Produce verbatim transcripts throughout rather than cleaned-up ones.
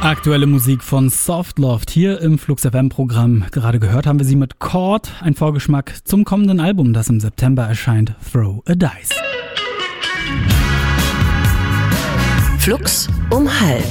Aktuelle Musik von Softloft hier im Flux F M-Programm. Gerade gehört haben wir sie mit Chord, ein Vorgeschmack zum kommenden Album, das im September erscheint, Throw a Dice. Flux um halb.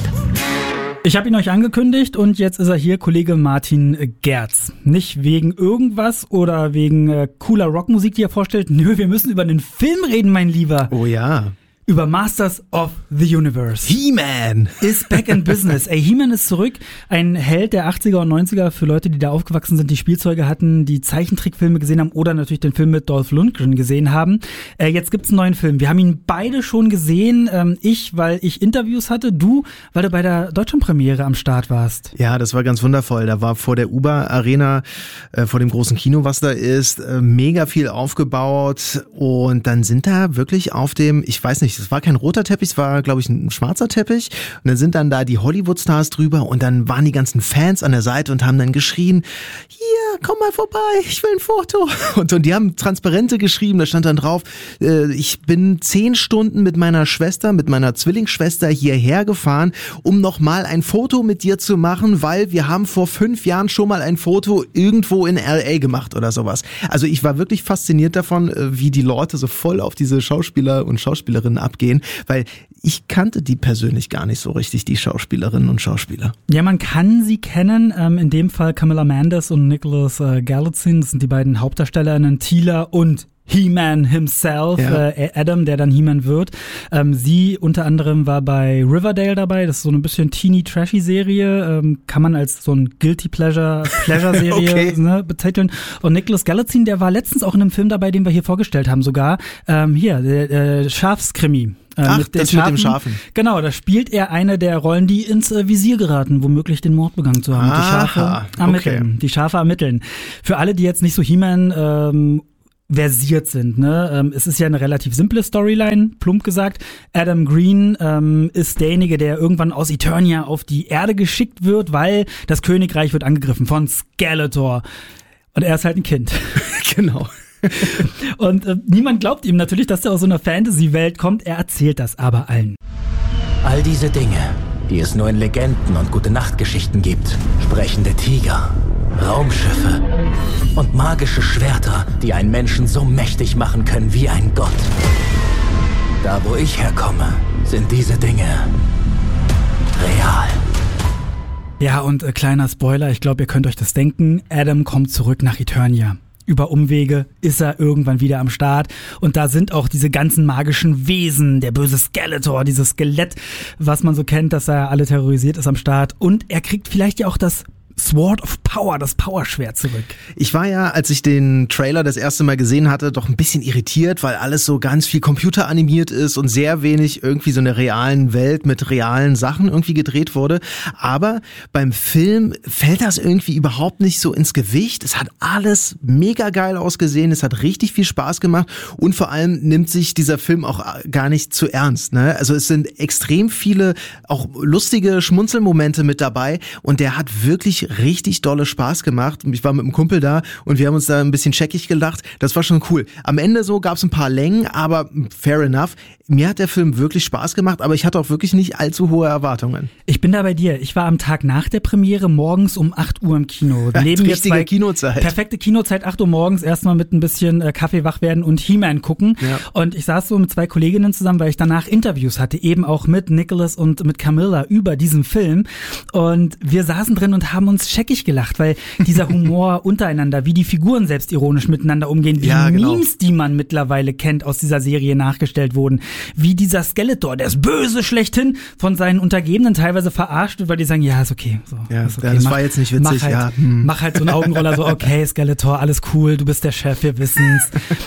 Ich habe ihn euch angekündigt und jetzt ist er hier, Kollege Martin Gerz. Nicht wegen irgendwas oder wegen äh, cooler Rockmusik, die er vorstellt. Nö, wir müssen über einen Film reden, mein Lieber. Oh ja. Über Masters of the Universe. He-Man ist back in business. Ey, He-Man ist zurück. Ein Held der achtziger und neunziger für Leute, die da aufgewachsen sind, die Spielzeuge hatten, die Zeichentrickfilme gesehen haben oder natürlich den Film mit Dolph Lundgren gesehen haben. Äh, jetzt gibt's einen neuen Film. Wir haben ihn beide schon gesehen. Ähm, ich, weil ich Interviews hatte. Du, weil du bei der Deutschlandpremiere am Start warst. Ja, das war ganz wundervoll. Da war vor der Uber Arena, äh, vor dem großen Kino, was da ist, äh, mega viel aufgebaut. Und dann sind da wirklich auf dem, ich weiß nicht, es war kein roter Teppich, es war, glaube ich, ein schwarzer Teppich. Und dann sind dann da die Hollywood-Stars drüber und dann waren die ganzen Fans an der Seite und haben dann geschrien, hier, komm mal vorbei, ich will ein Foto. Und, und die haben Transparente geschrieben, da stand dann drauf, äh, ich bin zehn Stunden mit meiner Schwester, mit meiner Zwillingsschwester hierher gefahren, um nochmal ein Foto mit dir zu machen, weil wir haben vor fünf Jahren schon mal ein Foto irgendwo in L A gemacht oder sowas. Also ich war wirklich fasziniert davon, wie die Leute so voll auf diese Schauspieler und Schauspielerinnen abgehen, weil ich kannte die persönlich gar nicht so richtig, die Schauspielerinnen und Schauspieler. Ja, man kann sie kennen, ähm, in dem Fall Camilla Mendes und Nicholas äh, Galitzine, das sind die beiden Hauptdarstellerinnen, Teela und He-Man himself, ja. äh, Adam, der dann He-Man wird. Ähm, sie unter anderem war bei Riverdale dabei, das ist so eine bisschen teeny-trashy-Serie, ähm, kann man als so ein Guilty Pleasure, Pleasure-Serie okay. ne, betiteln. Und Nicholas Galitzine, der war letztens auch in einem Film dabei, den wir hier vorgestellt haben sogar. Ähm, hier, der äh, Schafskrimi. Äh, Ach, mit das Schafen. mit dem Schafen. Genau, da spielt er eine der Rollen, die ins äh, Visier geraten, womöglich den Mord begangen zu haben. Aha, die Schafe ermitteln. okay. Die Schafe ermitteln. Für alle, die jetzt nicht so He-Man ähm, versiert sind, ne? Ähm, es ist ja eine relativ simple Storyline, plump gesagt. Adam Green ähm, ist derjenige, der irgendwann aus Eternia auf die Erde geschickt wird, weil das Königreich wird angegriffen von Skeletor. Und er ist halt ein Kind. Genau. Und äh, niemand glaubt ihm natürlich, dass er aus so einer Fantasy-Welt kommt. Er erzählt das aber allen. All diese Dinge, die es nur in Legenden und Gute-Nacht-Geschichten gibt. Sprechende Tiger, Raumschiffe und magische Schwerter, die einen Menschen so mächtig machen können wie ein Gott. Da, wo ich herkomme, sind diese Dinge real. Ja, und äh, kleiner Spoiler, ich glaube, ihr könnt euch das denken. Adam kommt zurück nach Eternia. Über Umwege ist er irgendwann wieder am Start und da sind auch diese ganzen magischen Wesen, der böse Skeletor, dieses Skelett, was man so kennt, dass er alle terrorisiert ist am Start und er kriegt vielleicht ja auch das Sword of Power, das Powerschwert zurück. Ich war ja, als ich den Trailer das erste Mal gesehen hatte, doch ein bisschen irritiert, weil alles so ganz viel computeranimiert ist und sehr wenig irgendwie so eine realen Welt mit realen Sachen irgendwie gedreht wurde. Aber beim Film fällt das irgendwie überhaupt nicht so ins Gewicht. Es hat alles mega geil ausgesehen, es hat richtig viel Spaß gemacht und vor allem nimmt sich dieser Film auch gar nicht zu ernst, ne? Also es sind extrem viele auch lustige Schmunzelmomente mit dabei und der hat wirklich richtig dolle Spaß gemacht. Ich war mit einem Kumpel da und wir haben uns da ein bisschen scheckig gelacht. Das war schon cool. Am Ende so gab es ein paar Längen, aber fair enough. Mir hat der Film wirklich Spaß gemacht, aber ich hatte auch wirklich nicht allzu hohe Erwartungen. Ich bin da bei dir. Ich war am Tag nach der Premiere morgens um acht Uhr im Kino. Neben richtige zwei, Kinozeit. Perfekte Kinozeit, acht Uhr morgens, erstmal mit ein bisschen äh, Kaffee wach werden und He-Man gucken. Ja. Und ich saß so mit zwei Kolleginnen zusammen, weil ich danach Interviews hatte, eben auch mit Nicholas und mit Camilla über diesen Film. Und wir saßen drin und haben uns scheckig gelacht, weil dieser Humor untereinander, wie die Figuren selbstironisch miteinander umgehen, wie ja, genau. Memes, die man mittlerweile kennt, aus dieser Serie nachgestellt wurden, wie dieser Skeletor, der ist böse schlechthin, von seinen Untergebenen teilweise verarscht wird, weil die sagen, ja, ist okay. So, ja, ist okay. das mach, war jetzt nicht witzig. Mach halt, ja. hm. mach halt so einen Augenroller, so, okay, Skeletor, alles cool, du bist der Chef, wir wissen's.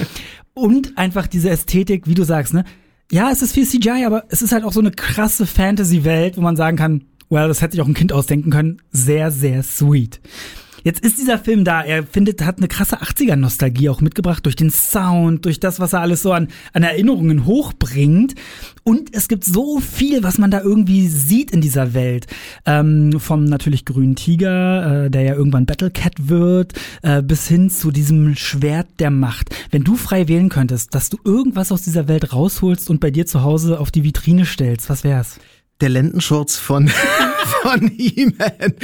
Und einfach diese Ästhetik, wie du sagst, ne? Ja, es ist viel C G I, aber es ist halt auch so eine krasse Fantasy-Welt, wo man sagen kann, well, das hätte sich auch ein Kind ausdenken können. Sehr, sehr sweet. Jetzt ist dieser Film da, er findet, hat eine krasse achtziger-Nostalgie auch mitgebracht durch den Sound, durch das, was er alles so an, an Erinnerungen hochbringt. Und es gibt so viel, was man da irgendwie sieht in dieser Welt. Ähm, vom natürlich grünen Tiger, äh, der ja irgendwann Battlecat wird, äh, bis hin zu diesem Schwert der Macht. Wenn du frei wählen könntest, dass du irgendwas aus dieser Welt rausholst und bei dir zu Hause auf die Vitrine stellst, was wär's? Der Lendenschurz von, von He-Man.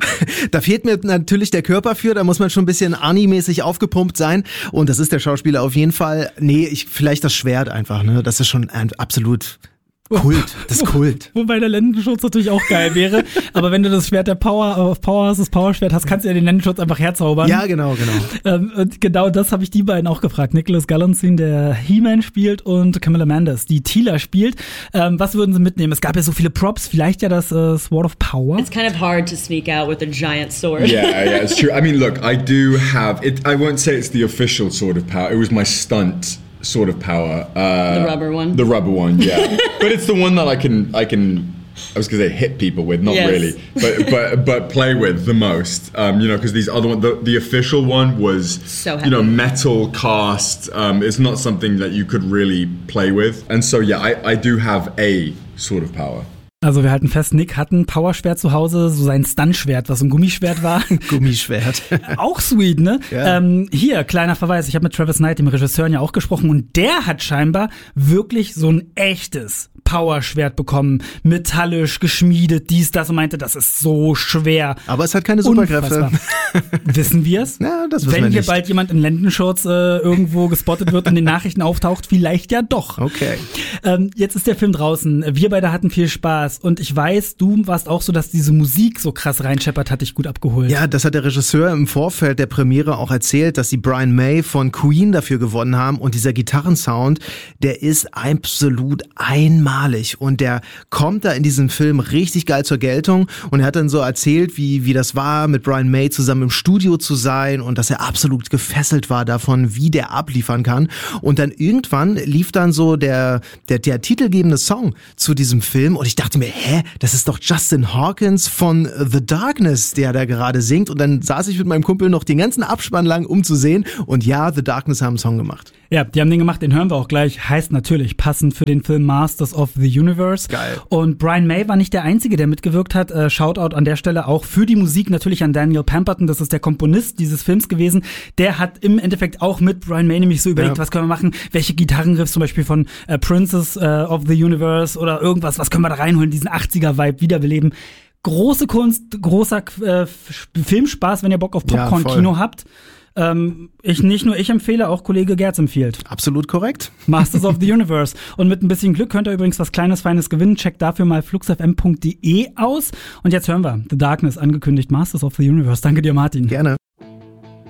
Da fehlt mir natürlich der Körper für, da muss man schon ein bisschen Arnie-mäßig aufgepumpt sein. Und das ist der Schauspieler auf jeden Fall. Nee, ich, vielleicht das Schwert einfach, ne? Das ist schon ein absolut Kult, das ist Kult. Wobei der Lendenschutz natürlich auch geil wäre. Aber wenn du das Schwert der Power auf Power hast, das Powerschwert hast, kannst du ja den Lendenschutz einfach herzaubern. Ja, genau, genau. Ähm, und genau das habe ich die beiden auch gefragt. Nicholas Galanzine, der He-Man spielt, und Camilla Mendes, die Teela spielt. Ähm, was würden sie mitnehmen? Es gab ja so viele Props, vielleicht ja das uh, Sword of Power. It's kind of hard to sneak out with a giant sword. Yeah, yeah, it's true. I mean, look, I do have it. I won't say it's the official Sword of Power. It was my stunt Sword of Power. Uh, the rubber one? The rubber one, yeah. But it's the one that I can, I can, I was going to say hit people with, not yes. really, but but but play with the most. Um, you know, because these other one, the, the official one was, so you know, metal cast. Um, it's not something that you could really play with. And so, yeah, I, I do have a Sword of Power. Also wir halten fest, Nick hat ein Powerschwert zu Hause, so sein Stuntschwert, was so ein Gummischwert war. Gummischwert. Auch sweet, ne? Ja. Ähm, hier, kleiner Verweis, ich habe mit Travis Knight, dem Regisseur, ja auch gesprochen, und der hat scheinbar wirklich so ein echtes Powerschwert bekommen, metallisch, geschmiedet, dies, das, und meinte, das ist so schwer. Aber es hat keine Superkräfte. Wissen wir es? Ja, das wissen Wenn wir hier nicht. bald jemand in Lendenschurz äh, irgendwo gespottet wird und in den Nachrichten auftaucht, vielleicht ja doch. Okay. Ähm, jetzt ist der Film draußen. Wir beide hatten viel Spaß. Und ich weiß, du warst auch so, dass diese Musik so krass reinscheppert, hat dich gut abgeholt. Ja, das hat der Regisseur im Vorfeld der Premiere auch erzählt, dass sie Brian May von Queen dafür gewonnen haben. Und dieser Gitarrensound, der ist absolut einmalig. Und der kommt da in diesem Film richtig geil zur Geltung. Und er hat dann so erzählt, wie, wie das war, mit Brian May zusammen im Studio zu sein und dass er absolut gefesselt war davon, wie der abliefern kann. Und dann irgendwann lief dann so der, der, der titelgebende Song zu diesem Film. Und ich dachte mir, hä, das ist doch Justin Hawkins von The Darkness, der da gerade singt. Und dann saß ich mit meinem Kumpel noch den ganzen Abspann lang, um zu sehen. Und ja, The Darkness haben einen Song gemacht. Ja, die haben den gemacht, den hören wir auch gleich. Heißt natürlich passend für den Film Masters of the Universe. Geil. Und Brian May war nicht der Einzige, der mitgewirkt hat. Äh, Shoutout an der Stelle auch für die Musik natürlich an Daniel Pemberton. Das ist der Komponist dieses Films gewesen. Der hat im Endeffekt auch mit Brian May nämlich so überlegt, ja, was können wir machen? Welche Gitarrenriffs zum Beispiel von äh, Princess äh, of the Universe oder irgendwas, was können wir da reinholen, diesen achtziger-Vibe wiederbeleben. Große Kunst, großer äh, Filmspaß, wenn ihr Bock auf Popcorn-Kino ja, habt. Ähm, ich nicht nur ich empfehle, auch Kollege Gerz empfiehlt. Absolut korrekt. Masters of the Universe. Und mit ein bisschen Glück könnt ihr übrigens was Kleines, Feines gewinnen. Checkt dafür mal fluxfm punkt de aus. Und jetzt hören wir The Darkness, angekündigt, Masters of the Universe. Danke dir, Martin. Gerne.